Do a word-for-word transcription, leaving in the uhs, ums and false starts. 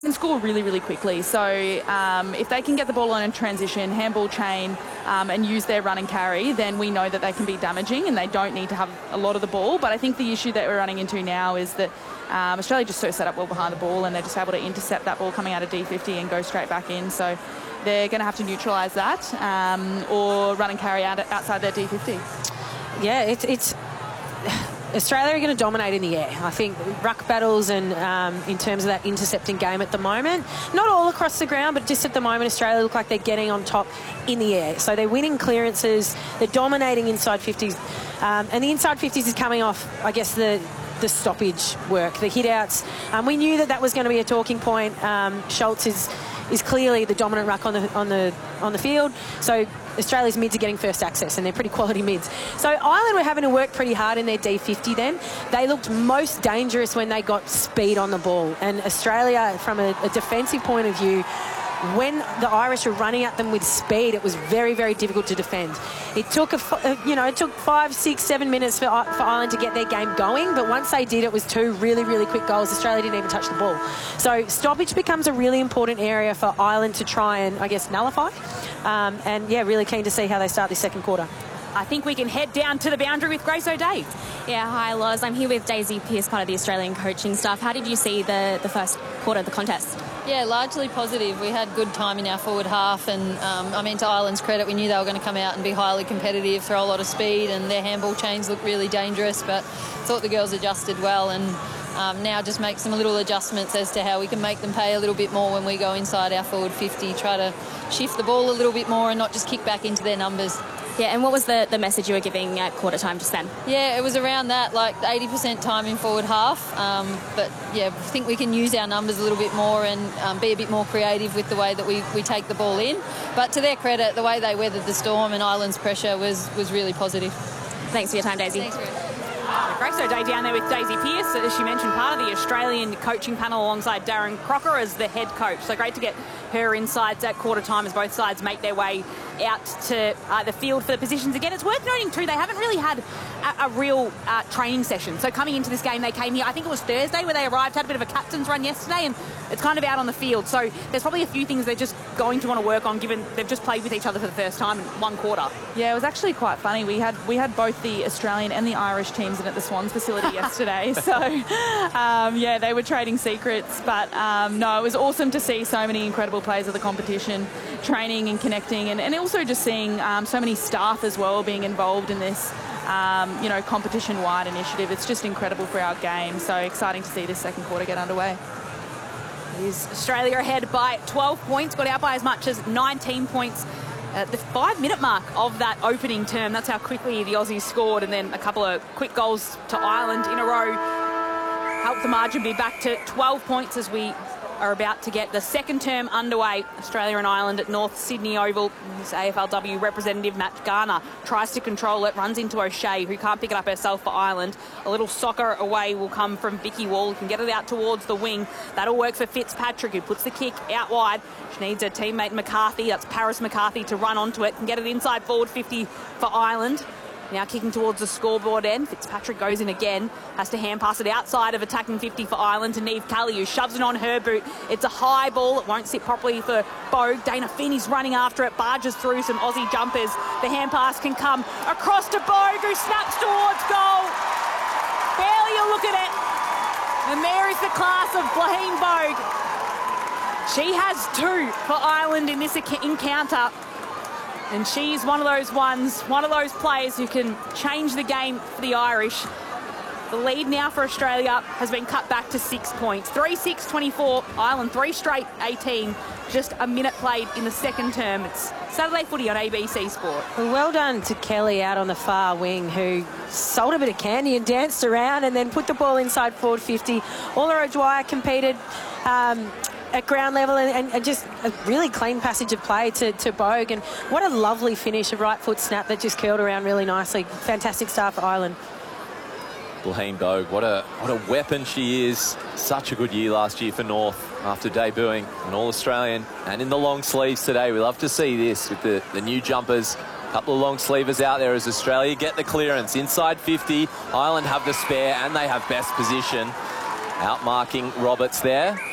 can score really, really quickly. So um, if they can get the ball on in transition, handball chain, um, and use their run and carry, then we know that they can be damaging and they don't need to have a lot of the ball. But I think the issue that we're running into now is that um, Australia just so set up well behind the ball and they're just able to intercept that ball coming out of D fifty and go straight back in. So they're going to have to neutralise that um, or run and carry out outside their D fifty. Yeah, it's... it's... Australia are going to dominate in the air. I think ruck battles and um, in terms of that intercepting game at the moment, not all across the ground, but just at the moment, Australia look like they're getting on top in the air. So they're winning clearances, they're dominating inside fifties, um, and the inside fifties is coming off, I guess, the the stoppage work, the hit-outs. Um, we knew that that was going to be a talking point. Um, Schultz is is clearly the dominant ruck on the on the on the field. So Australia's mids are getting first access and they're pretty quality mids. So Ireland were having to work pretty hard in their D fifty then. They looked most dangerous when they got speed on the ball. And Australia, from a, a defensive point of view, when the Irish were running at them with speed, it was very, very difficult to defend. It took, a, you know, it took five, six, seven minutes for, for Ireland to get their game going, but once they did, it was two really, really quick goals. Australia didn't even touch the ball. So stoppage becomes a really important area for Ireland to try and, I guess, nullify. Um, and, yeah, really keen to see how they start this second quarter. I think we can head down to the boundary with Grace O'Dea. Yeah, hi, Loz. I'm here with Daisy Pearce, part of the Australian coaching staff. How did you see the, the first quarter of the contest? Yeah, largely positive. We had good time in our forward half and, um, I mean, to Ireland's credit, we knew they were going to come out and be highly competitive, throw a lot of speed, and their handball chains looked really dangerous, but thought the girls adjusted well and um, now just make some little adjustments as to how we can make them pay a little bit more when we go inside our forward fifty, try to shift the ball a little bit more and not just kick back into their numbers. Yeah, and what was the, the message you were giving at quarter time just then? Yeah, it was around that, like eighty percent time in forward half. Um, but, yeah, I think we can use our numbers a little bit more and um, be a bit more creative with the way that we, we take the ball in. But to their credit, the way they weathered the storm and Ireland's pressure was, was really positive. Thanks for your time, Daisy. Thanks, Rhett. Grace O'Dea down there with Daisy Pearce, as she mentioned, part of the Australian coaching panel alongside Darren Crocker as the head coach. So great to get her insights at quarter time as both sides make their way out to uh, the field for the positions again. It's worth noting too, they haven't really had a, a real uh, training session. So coming into this game, they came here, I think it was Thursday where they arrived, had a bit of a captain's run yesterday, and it's kind of out on the field. So there's probably a few things they're just going to want to work on, given they've just played with each other for the first time in one quarter. Yeah, it was actually quite funny. We had we had both the Australian and the Irish teams in at the Swans facility yesterday. So, um, yeah, they were trading secrets. But, um, no, it was awesome to see so many incredible players of the competition training and connecting, and, and also just seeing um, so many staff as well being involved in this, um, you know, competition-wide initiative. It's just incredible for our game. So exciting to see this second quarter get underway. Is Australia ahead by twelve points, got out by as much as nineteen points at the five-minute mark of that opening term. That's how quickly the Aussies scored, and then a couple of quick goals to Ireland in a row helped the margin be back to twelve points as we are about to get the second term underway. Australia and Ireland at North Sydney Oval. This A F L W representative Matt Garner tries to control it, runs into O'Shea, who can't pick it up herself for Ireland. A little soccer away will come from Vicky Wall, who can get it out towards the wing. That'll work for Fitzpatrick, who puts the kick out wide. She needs her teammate McCarthy, that's Paris McCarthy, to run onto it and get it inside forward fifty for Ireland. Now kicking towards the scoreboard end. Fitzpatrick goes in again. Has to hand pass it outside of attacking fifty for Ireland to Niamh Kelly, who shoves it on her boot. It's a high ball. It won't sit properly for Bogue. Dana Finney's running after it. Barges through some Aussie jumpers. The hand pass can come across to Bogue, who snaps towards goal. Barely a look at it. And there is the class of Blaine Bogue. She has two for Ireland in this encounter. And she's one of those ones, one of those players who can change the game for the Irish. The lead now for Australia has been cut back to six points. three six twenty-four, Ireland three straight eighteen. Just a minute played in the second term. It's Saturday Footy on A B C Sport. Well, well done to Kelly out on the far wing, who sold a bit of candy and danced around and then put the ball inside forward fifty. Ola O'Dwyer competed um, at ground level and, and just a really clean passage of play to, to Bogue. And what a lovely finish, a right foot snap that just curled around really nicely. Fantastic start for Ireland. Blaine Bogue, what a what a weapon she is. Such a good year last year for North after debuting an All-Australian and in the long sleeves today. We love to see this with the, the new jumpers. A couple of long sleevers out there as Australia get the clearance inside fifty. Ireland have the spare and they have best position. Outmarking Roberts there.